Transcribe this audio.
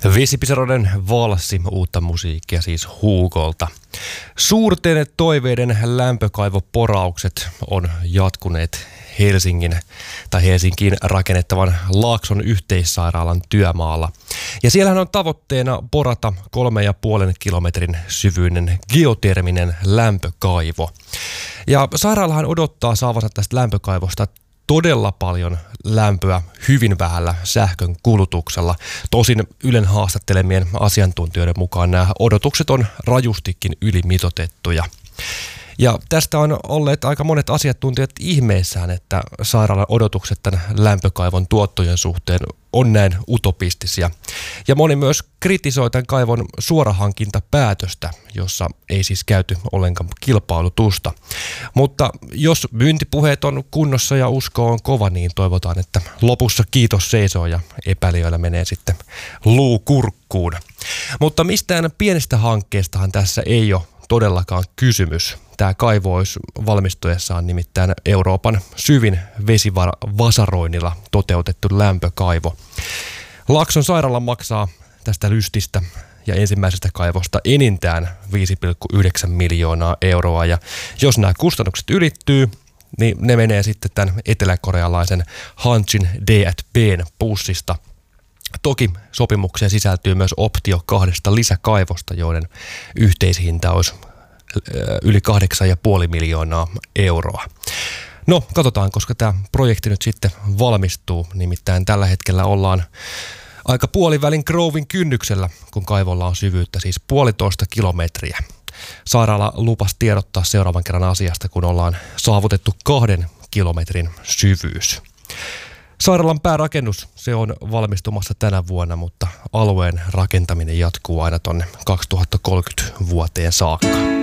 Vesipisaroiden valssi, uutta musiikkia siis Hugolta. Suurten toiveiden lämpökaivoporaukset on jatkuneet Helsinkiin rakennettavan Laakson yhteissairaalan työmaalla. Ja siellähän on tavoitteena porata 3,5 kilometrin syvyinen geoterminen lämpökaivo. Ja sairaalahan odottaa saavansa tästä lämpökaivosta todella paljon lämpöä hyvin vähällä sähkön kulutuksella. Tosin Ylen haastattelemien asiantuntijoiden mukaan nämä odotukset on rajustikin ylimitoitettuja. Ja tästä on olleet aika monet asiantuntijat ihmeissään, että sairaalan odotukset tämän lämpökaivon tuottojen suhteen on näin utopistisia. Ja moni myös kritisoi tämän kaivon suorahankintapäätöstä, jossa ei siis käyty ollenkaan kilpailutusta. Mutta jos myyntipuheet on kunnossa ja usko on kova, niin toivotaan, että lopussa kiitos seisoo ja epäilijöillä menee sitten luu kurkkuun. Mutta mistään pienestä hankkeestahan tässä ei ole todellakaan kysymys. Tämä kaivo olisi valmistuessaan nimittäin Euroopan syvin vesivasaroinnilla toteutettu lämpökaivo. Laakson sairaala maksaa tästä lystistä ja ensimmäisestä kaivosta enintään 5,9 miljoonaa euroa. Ja jos nämä kustannukset ylittyy, niin ne menee sitten tämän eteläkorealaisen Hanshin D&P:n pussista. Toki sopimukseen sisältyy myös optio 2 lisäkaivosta, joiden yhteishinta olisi yli 8,5 miljoonaa euroa. No, katsotaan, koska tämä projekti nyt sitten valmistuu. Nimittäin tällä hetkellä ollaan aika puolivälin Grovin kynnyksellä, kun kaivolla on syvyyttä siis 1,5 kilometriä. Sairaala lupasi tiedottaa seuraavan kerran asiasta, kun ollaan saavutettu 2 kilometrin syvyys. Sairaalan päärakennus, se on valmistumassa tänä vuonna, mutta alueen rakentaminen jatkuu aina tonne 2030 vuoteen saakka.